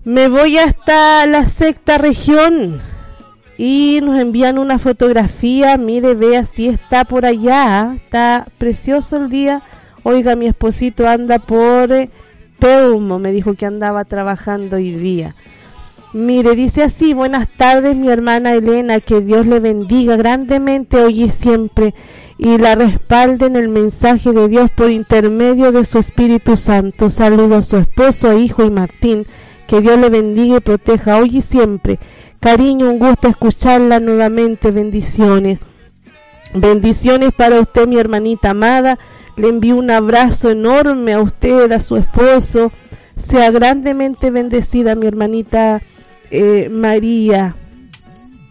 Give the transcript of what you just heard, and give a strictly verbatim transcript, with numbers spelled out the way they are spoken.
Me voy hasta la sexta región y nos envían una fotografía. Mire, vea si está por allá. Está precioso el día. Oiga, mi esposito anda por eh, Peumo. Me dijo que andaba trabajando hoy día. Mire, dice así: buenas tardes, mi hermana Elena, que Dios le bendiga grandemente hoy y siempre y la respalde en el mensaje de Dios por intermedio de su Espíritu Santo. Saludo a su esposo, hijo y Martín. Que Dios le bendiga y proteja hoy y siempre. Cariño, un gusto escucharla nuevamente. Bendiciones. Bendiciones para usted, mi hermanita amada. Le envío un abrazo enorme a usted, a su esposo. Sea grandemente bendecida, mi hermanita eh, María.